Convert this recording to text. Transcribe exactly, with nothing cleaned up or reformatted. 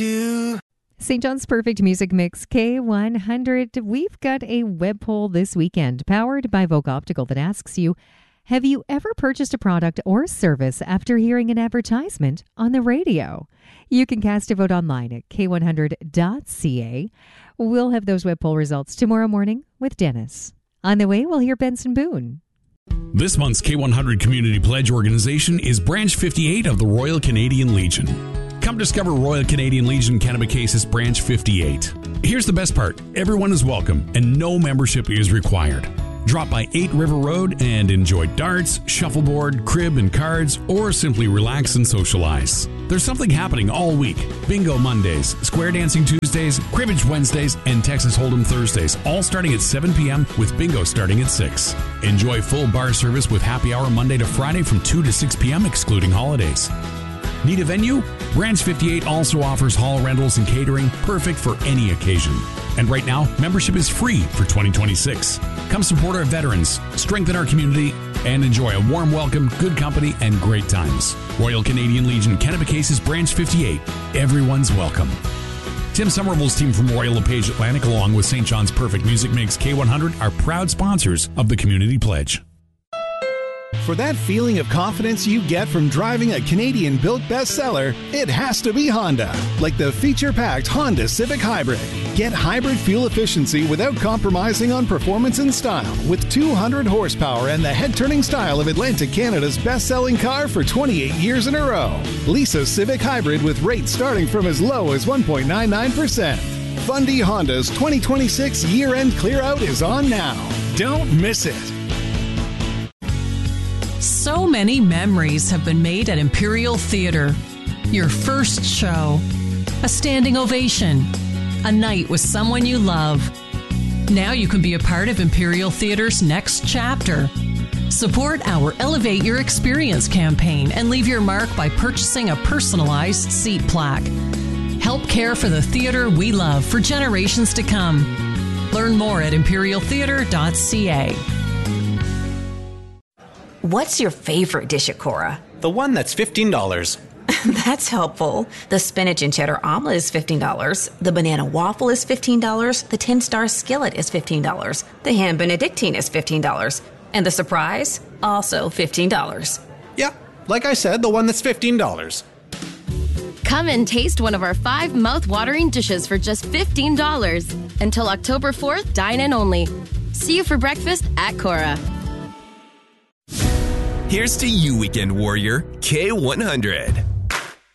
to... Saint John's Perfect Music Mix K one hundred. We've got a web poll this weekend powered by Vogue Optical that asks you, have you ever purchased a product or service after hearing an advertisement on the radio? You can cast a vote online at k one hundred dot c a. We'll have those web poll results tomorrow morning with Dennis. On the way, we'll hear Benson Boone. This month's K one hundred Community Pledge organization is Branch fifty-eight of the Royal Canadian Legion. Come discover Royal Canadian Legion Kennebecasis Branch fifty-eight. Here's the best part. Everyone is welcome and no membership is required. Drop by eight River Road and enjoy darts, shuffleboard, crib and cards, or simply relax and socialize. There's something happening all week. Bingo Mondays, square dancing Tuesdays, cribbage Wednesdays, and Texas Hold'em Thursdays, all starting at seven p.m. with bingo starting at six. Enjoy full bar service with happy hour Monday to Friday from two to six p.m. excluding holidays. Need a venue? Branch fifty-eight also offers hall rentals and catering, perfect for any occasion. And right now, membership is free for twenty twenty-six. Come support our veterans, strengthen our community, and enjoy a warm welcome, good company, and great times. Royal Canadian Legion Kennebecasis Branch fifty-eight. Everyone's welcome. Tim Somerville's team from Royal LePage Atlantic, along with Saint John's Perfect Music Mix K one hundred, are proud sponsors of the Community Pledge. For that feeling of confidence you get from driving a Canadian-built bestseller, it has to be Honda. Like the feature-packed Honda Civic Hybrid. Get hybrid fuel efficiency without compromising on performance and style with two hundred horsepower and the head-turning style of Atlantic Canada's best-selling car for twenty-eight years in a row. Lease a Civic Hybrid with rates starting from as low as one point nine nine percent. Fundy Honda's twenty twenty-six year-end clear-out is on now. Don't miss it. So many memories have been made at Imperial Theatre. Your first show, a standing ovation, a night with someone you love. Now you can be a part of Imperial Theatre's next chapter. Support our Elevate Your Experience campaign and leave your mark by purchasing a personalized seat plaque. Help care for the theater we love for generations to come. Learn more at imperial theatre dot c a. What's your favorite dish at Cora? The one that's fifteen dollars. That's helpful. The spinach and cheddar omelet is fifteen dollars. The banana waffle is fifteen dollars. The ten-star skillet is fifteen dollars. The ham benedictine is fifteen dollars. And the surprise? Also fifteen dollars. Yeah, like I said, the one that's fifteen dollars. Come and taste one of our five mouth-watering dishes for just fifteen dollars. Until October fourth, dine-in only. See you for breakfast at Cora. Here's to you, weekend warrior, K one hundred.